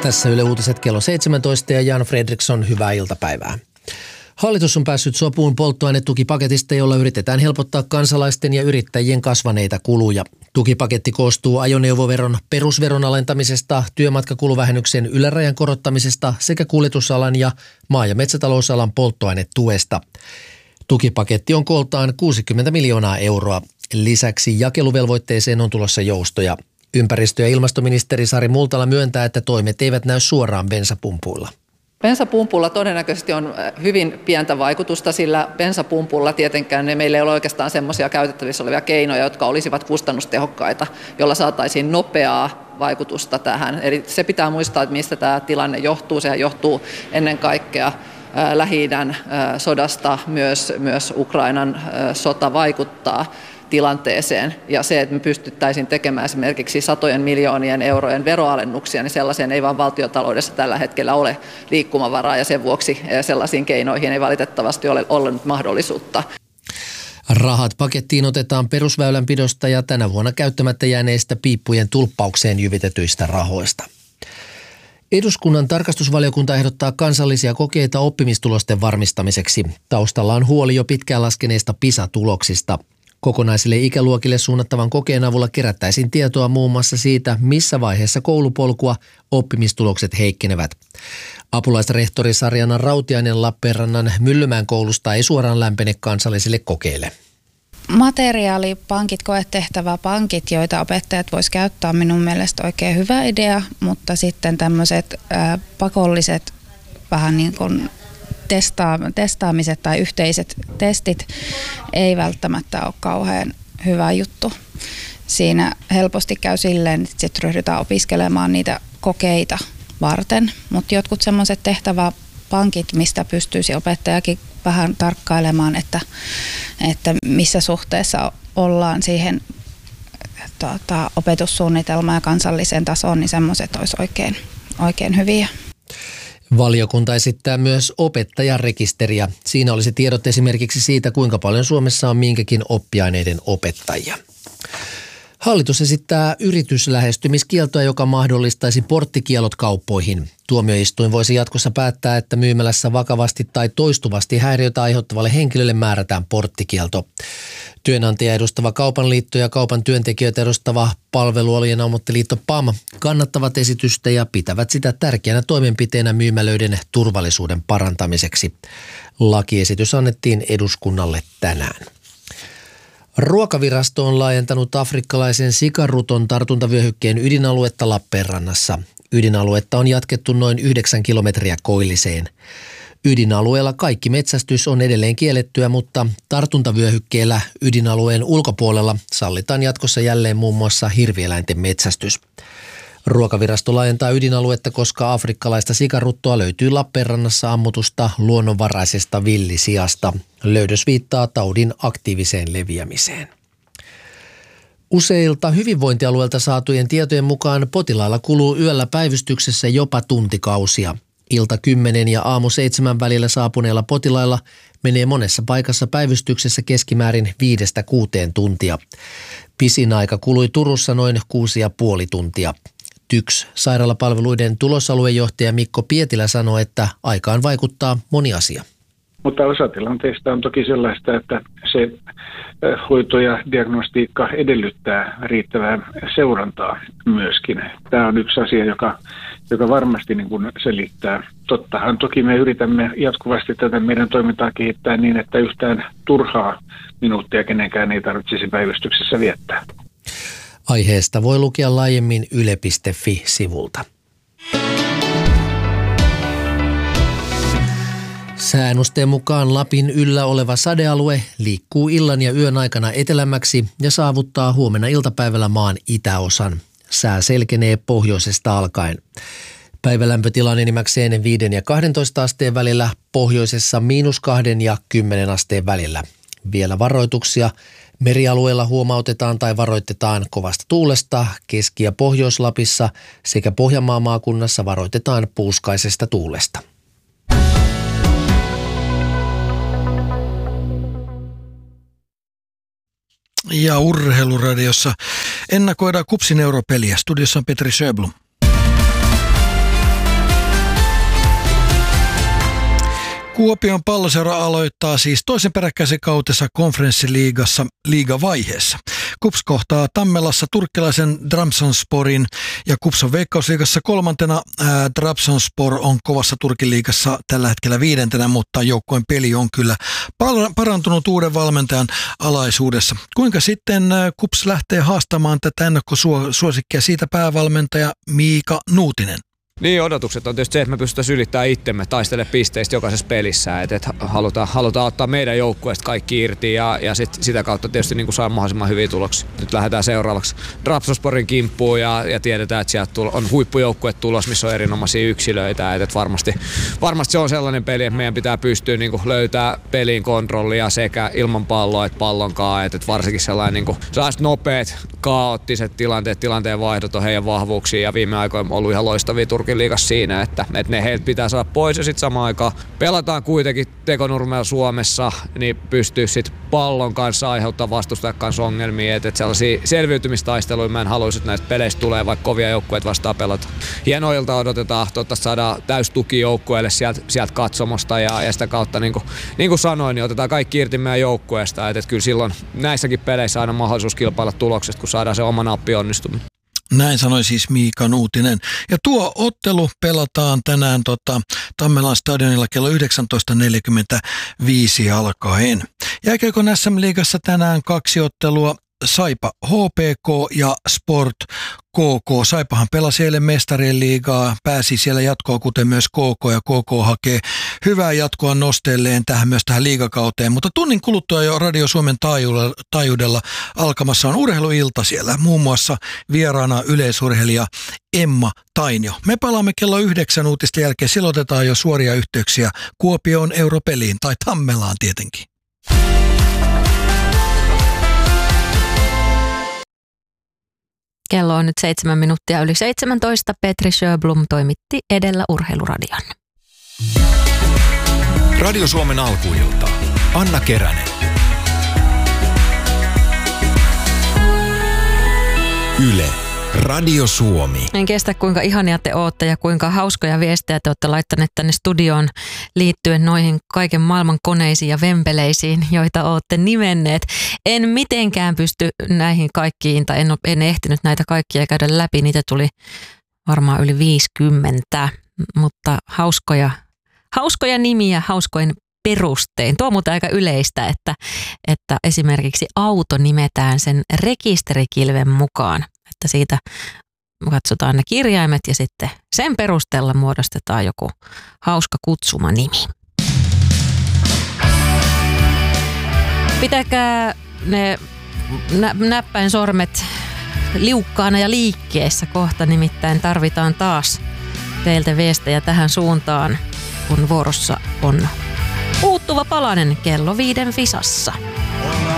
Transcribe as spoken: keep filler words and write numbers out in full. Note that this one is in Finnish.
Tässä Yle Uutiset kello seitsemäntoista ja Jan Fredriksson, hyvää iltapäivää. Hallitus on päässyt sopuun polttoainetukipaketista, jolla yritetään helpottaa kansalaisten ja yrittäjien kasvaneita kuluja. Tukipaketti koostuu ajoneuvoveron perusveron alentamisesta, työmatkakuluvähennyksen ylärajan korottamisesta sekä kuljetusalan ja maa- ja metsätalousalan polttoainetuesta. Tukipaketti on kooltaan kuusikymmentä miljoonaa euroa. Lisäksi jakeluvelvoitteeseen on tulossa joustoja. Ympäristö- ja ilmastoministeri Sari Multala myöntää, että toimet eivät näy suoraan bensapumpuilla. Bensapumpulla todennäköisesti on hyvin pientä vaikutusta, sillä bensapumpulla tietenkään ne meillä ei ole oikeastaan semmoisia käytettävissä olevia keinoja, jotka olisivat kustannustehokkaita, jolla saataisiin nopeaa vaikutusta tähän. Eli se pitää muistaa, että mistä tämä tilanne johtuu. Sehän johtuu ennen kaikkea Lähi-idän sodasta, myös, myös Ukrainan sota vaikuttaa tilanteeseen, ja se, että me pystyttäisiin tekemään esimerkiksi satojen miljoonien eurojen veroalennuksia, niin sellaiseen ei vaan valtiotaloudessa tällä hetkellä ole liikkumavaraa, ja sen vuoksi sellaisiin keinoihin ei valitettavasti ole ollut mahdollisuutta. Rahat pakettiin otetaan perusväylänpidosta ja tänä vuonna käyttämättä jääneistä piippujen tulppaukseen jyvitetyistä rahoista. Eduskunnan tarkastusvaliokunta ehdottaa kansallisia kokeita oppimistulosten varmistamiseksi. Taustalla on huoli jo pitkään laskeneista PISA-tuloksista. Kokonaisille ikäluokille suunnattavan kokeen avulla kerättäisiin tietoa muun muassa siitä, missä vaiheessa koulupolkua oppimistulokset heikkenevät. Apulaisrehtori Sarjana Rautiainen Lappeenrannan Myllymäen koulusta ei suoraan lämpene kansallisille kokeille. Materiaalipankit, koetehtäväpankit, joita opettajat vois käyttää, on minun mielestä oikein hyvä idea, mutta sitten tämmöiset äh, pakolliset vähän niin kuin Testa- testaamiset tai yhteiset testit ei välttämättä ole kauhean hyvä juttu. Siinä helposti käy silleen, että sitten ryhdytään opiskelemaan niitä kokeita varten, mutta jotkut semmoiset tehtäväpankit, mistä pystyisi opettajakin vähän tarkkailemaan, että, että missä suhteessa ollaan siihen tuota, opetussuunnitelmaan ja kansalliseen tasoon, niin semmoiset olisi oikein, oikein hyviä. Valiokunta esittää myös opettajarekisteriä. Siinä olisi tiedot esimerkiksi siitä, kuinka paljon Suomessa on minkäkin oppiaineiden opettajia. Hallitus esittää yrityslähestymiskieltoa, joka mahdollistaisi porttikiellot kauppoihin. Tuomioistuin voisi jatkossa päättää, että myymälässä vakavasti tai toistuvasti häiriötä aiheuttavalle henkilölle määrätään porttikielto. Työnantaja edustava Kaupan liitto ja kaupan työntekijöitä edustava Palvelualojen ammattiliitto P A M kannattavat esitystä ja pitävät sitä tärkeänä toimenpiteenä myymälöiden turvallisuuden parantamiseksi. Lakiesitys annettiin eduskunnalle tänään. Ruokavirasto on laajentanut afrikkalaisen sikaruton tartuntavyöhykkeen ydinaluetta Lappeenrannassa. Ydinaluetta on jatkettu noin yhdeksän kilometriä koilliseen. Ydinalueella kaikki metsästys on edelleen kiellettyä, mutta tartuntavyöhykkeellä ydinalueen ulkopuolella sallitaan jatkossa jälleen muun muassa hirvieläinten metsästys. Ruokavirasto laajentaa ydinaluetta, koska afrikkalaista sikaruttoa löytyy Lappeenrannassa ammutusta luonnonvaraisesta villisiasta. Löydös viittaa taudin aktiiviseen leviämiseen. Useilta hyvinvointialueilta saatujen tietojen mukaan potilailla kuluu yöllä päivystyksessä jopa tuntikausia. Ilta kymmenen ja aamu seitsemän välillä saapuneilla potilailla menee monessa paikassa päivystyksessä keskimäärin viidestä kuuteen tuntia. Pisin aika kului Turussa noin kuusi ja puoli tuntia. TYKS sairaalapalveluiden tulosaluejohtaja Mikko Pietilä sanoi, että aikaan vaikuttaa moni asia. Mutta osa tilanteista on toki sellaista, että se hoito ja diagnostiikka edellyttää riittävää seurantaa myöskin. Tämä on yksi asia, joka, joka varmasti niin kuin selittää. Tottahan toki me yritämme jatkuvasti tätä meidän toimintaa kehittää niin, että yhtään turhaa minuuttia kenenkään ei tarvitsisi päivystyksessä viettää. Aiheesta voi lukea laajemmin yle piste fi-sivulta. Sääennusteen mukaan Lapin yllä oleva sadealue liikkuu illan ja yön aikana etelämmäksi ja saavuttaa huomenna iltapäivällä maan itäosan. Sää selkenee pohjoisesta alkaen. Päivälämpötila on enimmäkseen viiden ja kahdentoista asteen välillä, pohjoisessa miinus kahden ja kymmenen asteen välillä. Vielä varoituksia. Merialueella huomautetaan tai varoitetaan kovasta tuulesta, Keski- ja Pohjois-Lapissa sekä Pohjanmaan maakunnassa varoitetaan puuskaisesta tuulesta. Ja Urheiluradiossa ennakoidaan KuPSin europeliä. Studiossa on Petri Sjöblom. Kuopion Palloseura aloittaa siis toisen peräkkäisen kautensa konferenssiliigassa liigavaiheessa. KuPS kohtaa Tammelassa turkkilaisen Trabzonsporin ja KuPS on Veikkausliigassa kolmantena. Ää, Trabzonspor on kovassa Turkin liigassa tällä hetkellä viidentenä, mutta joukkueen peli on kyllä parantunut uuden valmentajan alaisuudessa. Kuinka sitten KuPS lähtee haastamaan tätä ennakkosuosikkia? Siitä päävalmentaja Miika Nuutinen. Niin, odotukset on tietysti se, että me pystytään ylittämään itsemme taistelemaan pisteistä jokaisessa pelissä. Että et halutaan, halutaan ottaa meidän joukkueesta kaikki irti ja, ja sit, sitä kautta tietysti niin saa mahdollisimman hyviä tuloksia. Nyt lähdetään seuraavaksi Trabzonsporin kimppuun ja, ja tiedetään, että sieltä on huippujoukkue tulos, missä on erinomaisia yksilöitä. Et et varmasti, varmasti se on sellainen peli, että meidän pitää pystyä niin löytää pelin kontrollia sekä ilman palloa että pallonkaan. Et et varsinkin sellainen niin sellaiset nopeat, kaoottiset tilanteet, tilanteen vaihdot on heidän vahvuuksia ja viime aikoina on ollut ihan loistavia Turkin liigassa siinä, että, että ne heiltä pitää saada pois ja sitten samaan aikaan pelataan kuitenkin Tekonurmella Suomessa, niin pystyy sitten pallon kanssa aiheuttaa vastustajan kanssa ongelmia, että, että sellaisia selviytymistaisteluja mä en haluaisi, että näistä peleistä tulee, vaikka kovia joukkueita vastaan pelata. Hienoilta odotetaan, totta saada täys tuki joukkueelle sieltä, sieltä katsomosta ja, ja sitä kautta, niin kuin, niin kuin sanoin, niin otetaan kaikki irti meidän joukkueesta, että, että kyllä silloin näissäkin peleissä aina mahdollisuus kilpailla tuloksesta, kun saadaan se oma nappi onnistuminen. Näin sanoi siis Miika Nuutinen. Ja tuo ottelu pelataan tänään tota, Tammelan stadionilla kello yhdeksäntoista neljäkymmentäviisi alkaen. Jääkiekon S M-liigassa tänään kaksi ottelua. Saipa H P K ja Sport K K. Saipahan pelasi eilen mestarien liigaa, pääsi siellä jatkoon, kuten myös K K, ja K K hakee hyvää jatkoa nosteelleen tähän myös tähän liigakauteen. Mutta tunnin kuluttua jo Radio Suomen taajuudella, taajuudella alkamassa on urheiluilta siellä, muun muassa vieraana yleisurheilija Emma Tainio. Me palaamme kello yhdeksän uutisten jälkeen, silloin otetaan jo suoria yhteyksiä Kuopioon Europeliin tai Tammelaan tietenkin. Kello on nyt seitsemän minuuttia yli seitsemäntoista. Petri Sjöblom toimitti edellä urheiluradion. Radio Suomen alkuilta. Anna Keränen. Yle. Radio Suomi. En kestä, kuinka ihania te ootte ja kuinka hauskoja viestejä te olette laittaneet tänne studioon liittyen noihin kaiken maailman koneisiin ja vempeleisiin, joita ootte nimenneet. En mitenkään pysty näihin kaikkiin, tai en, ole, en ehtinyt näitä kaikkia käydä läpi. Niitä tuli varmaan yli viisikymmentä, mutta hauskoja, hauskoja nimiä, hauskoin perustein. Tuo on muuten aika yleistä, että, että esimerkiksi auto nimetään sen rekisterikilven mukaan. Että siitä katsotaan ne kirjaimet ja sitten sen perusteella muodostetaan joku hauska kutsumanimi. Pitäkää ne nä- näppäin sormet liukkaana ja liikkeessä kohta, nimittäin tarvitaan taas teiltä viestejä tähän suuntaan, kun vuorossa on puuttuva palanen kello viiden visassa.